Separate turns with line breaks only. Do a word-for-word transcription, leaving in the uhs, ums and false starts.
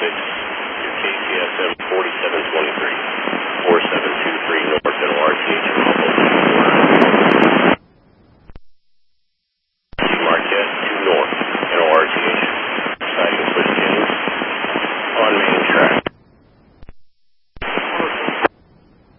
six, your K C S M forty-seven twenty-three.